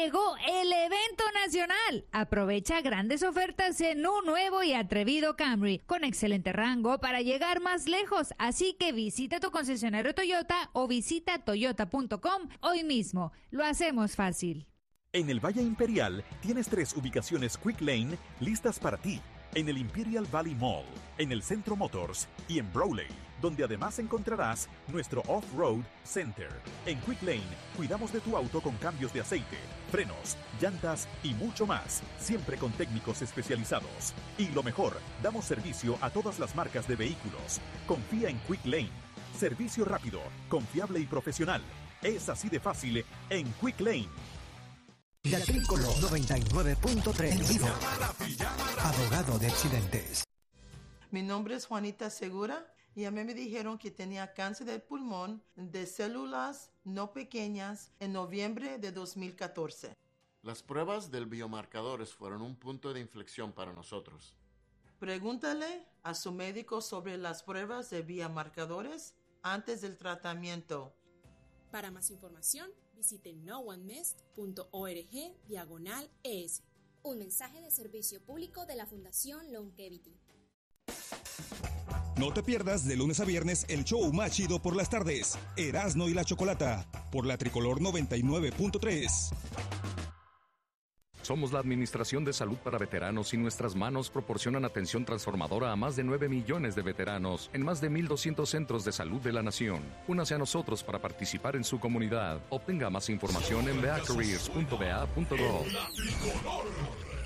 llegó el evento nacional. Aprovecha grandes ofertas en un nuevo y atrevido Camry con excelente rango para llegar más lejos. Así que visita tu concesionario Toyota o visita toyota.com hoy mismo. Lo hacemos fácil. En el Valle Imperial tienes 3 ubicaciones Quick Lane listas para ti. En el Imperial Valley Mall, en el Centro Motors y en Brawley, donde además encontrarás nuestro Off-Road Center. En Quick Lane, cuidamos de tu auto con cambios de aceite, frenos, llantas y mucho más, siempre con técnicos especializados. Y lo mejor, damos servicio a todas las marcas de vehículos. Confía en Quick Lane. Servicio rápido, confiable y profesional. Es así de fácil en Quick Lane. La Tricolor 99.3 abogado de accidentes. Mi nombre es Juanita Segura y a mí me dijeron que tenía cáncer del pulmón de células no pequeñas en noviembre de 2014. Las pruebas del biomarcadores fueron un punto de inflexión para nosotros. Pregúntale a su médico sobre las pruebas de biomarcadores antes del tratamiento. Para más información, visite noonemist.org/ES. Un mensaje de servicio público de la Fundación Longevity. No te pierdas de lunes a viernes el show más chido por las tardes, Erasmo y la Chocolata, por la Tricolor 99.3. Somos la Administración de Salud para Veteranos y nuestras manos proporcionan atención transformadora a más de 9 millones de veteranos en más de 1,200 centros de salud de la nación. Únase a nosotros para participar en su comunidad. Obtenga más información en beacareers.ba.gov.